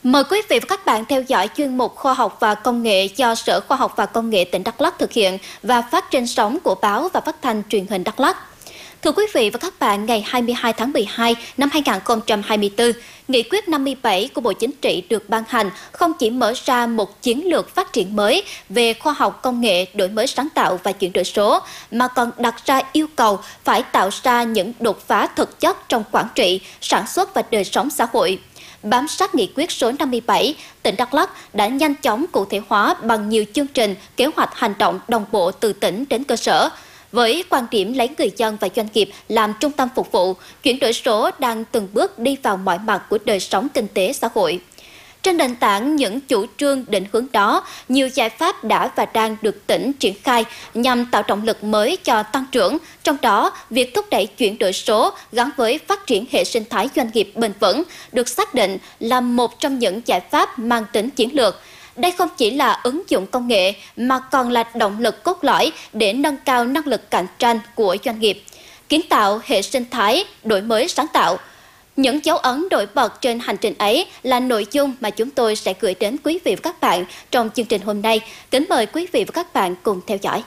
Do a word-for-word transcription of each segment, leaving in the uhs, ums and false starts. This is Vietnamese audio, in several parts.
Mời quý vị và các bạn theo dõi chuyên mục Khoa học và Công nghệ do Sở Khoa học và Công nghệ tỉnh Đắk Lắk thực hiện và phát trên sóng của báo và phát thanh truyền hình Đắk Lắk. Thưa quý vị và các bạn, ngày hai mươi hai tháng mười hai năm hai nghìn không trăm hai mươi tư, Nghị quyết năm mươi bảy của Bộ Chính trị được ban hành không chỉ mở ra một chiến lược phát triển mới về khoa học công nghệ, đổi mới sáng tạo và chuyển đổi số, mà còn đặt ra yêu cầu phải tạo ra những đột phá thực chất trong quản trị, sản xuất và đời sống xã hội. Bám sát nghị quyết số năm mươi bảy, tỉnh Đắk Lắk đã nhanh chóng cụ thể hóa bằng nhiều chương trình, kế hoạch hành động đồng bộ từ tỉnh đến cơ sở. Với quan điểm lấy người dân và doanh nghiệp làm trung tâm phục vụ, chuyển đổi số đang từng bước đi vào mọi mặt của đời sống kinh tế xã hội. Trên nền tảng những chủ trương định hướng đó, nhiều giải pháp đã và đang được tỉnh triển khai nhằm tạo động lực mới cho tăng trưởng. Trong đó, việc thúc đẩy chuyển đổi số gắn với phát triển hệ sinh thái doanh nghiệp bền vững được xác định là một trong những giải pháp mang tính chiến lược. Đây không chỉ là ứng dụng công nghệ mà còn là động lực cốt lõi để nâng cao năng lực cạnh tranh của doanh nghiệp, kiến tạo hệ sinh thái, đổi mới sáng tạo. Những dấu ấn nổi bật trên hành trình ấy là nội dung mà chúng tôi sẽ gửi đến quý vị và các bạn trong chương trình hôm nay. Kính mời quý vị và các bạn cùng theo dõi.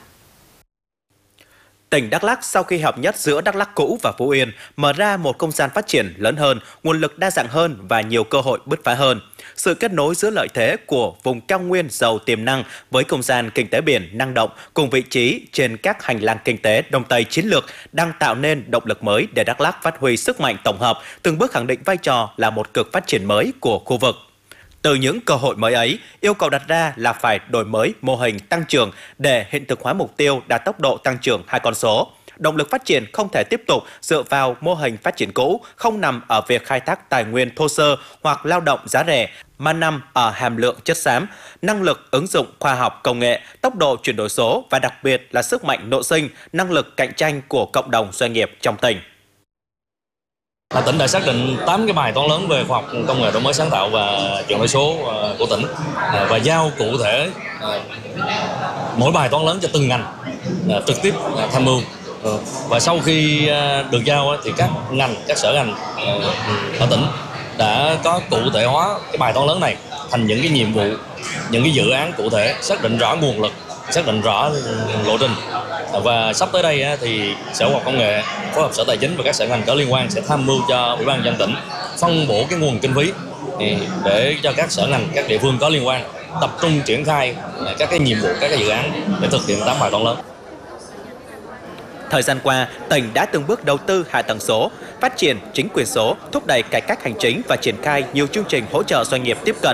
Tỉnh Đắk Lắk sau khi hợp nhất giữa Đắk Lắk cũ và Phú Yên mở ra một không gian phát triển lớn hơn, nguồn lực đa dạng hơn và nhiều cơ hội bứt phá hơn. Sự kết nối giữa lợi thế của vùng cao nguyên giàu tiềm năng với không gian kinh tế biển năng động cùng vị trí trên các hành lang kinh tế Đông Tây chiến lược đang tạo nên động lực mới để Đắk Lắk phát huy sức mạnh tổng hợp, từng bước khẳng định vai trò là một cực phát triển mới của khu vực. Từ những cơ hội mới ấy, yêu cầu đặt ra là phải đổi mới mô hình tăng trưởng để hiện thực hóa mục tiêu đạt tốc độ tăng trưởng hai con số. Động lực phát triển không thể tiếp tục dựa vào mô hình phát triển cũ, không nằm ở việc khai thác tài nguyên thô sơ hoặc lao động giá rẻ, mà nằm ở hàm lượng chất xám, năng lực ứng dụng khoa học công nghệ, tốc độ chuyển đổi số và đặc biệt là sức mạnh nội sinh, năng lực cạnh tranh của cộng đồng doanh nghiệp trong tỉnh. Tỉnh đã xác định tám cái bài toán lớn về khoa học công nghệ đổi mới sáng tạo và chuyển đổi số của tỉnh và giao cụ thể mỗi bài toán lớn cho từng ngành trực tiếp tham mưu. Và sau khi được giao thì các ngành, các sở ngành ở tỉnh đã có cụ thể hóa cái bài toán lớn này thành những cái nhiệm vụ, những cái dự án cụ thể, xác định rõ nguồn lực, xác định rõ lộ trình. Và sắp tới đây thì Sở Khoa học Công nghệ phối hợp Sở Tài chính và các sở ngành có liên quan sẽ tham mưu cho Ủy ban nhân dân tỉnh phân bổ cái nguồn kinh phí để cho các sở ngành, các địa phương có liên quan tập trung triển khai các cái nhiệm vụ, các cái dự án để thực hiện tám bài toán lớn. Thời gian qua, tỉnh đã từng bước đầu tư hạ tầng số, phát triển chính quyền số, thúc đẩy cải cách hành chính và triển khai nhiều chương trình hỗ trợ doanh nghiệp tiếp cận